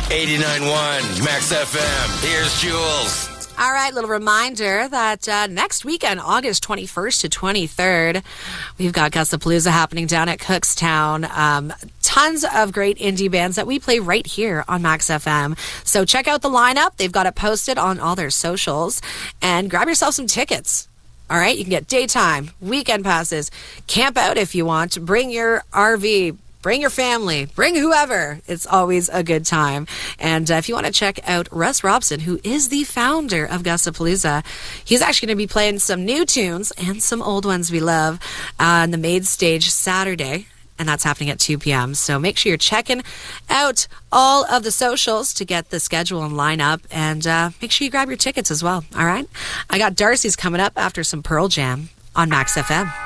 89.1 Max FM. Here's Jules. All right, little reminder that next weekend, August 21st to 23rd, we've got Gustapalooza happening down at Cookstown. Tons of great indie bands that we play right here on Max FM. So check out the lineup. They've got it posted on all their socials. And grab yourself some tickets. All right, you can get daytime, weekend passes, camp out if you want, bring your RV, bring your family, bring whoever. It's always a good time. And if you want to check out Russ Robson, who is the founder of Gustapalooza, he's actually going to be playing some new tunes and some old ones we love on the Maid Stage Saturday. And that's happening at 2 p.m. So make sure you're checking out all of the socials to get the schedule and lineup. And make sure you grab your tickets as well. All right? I got Darcy's coming up after some Pearl Jam on Max FM.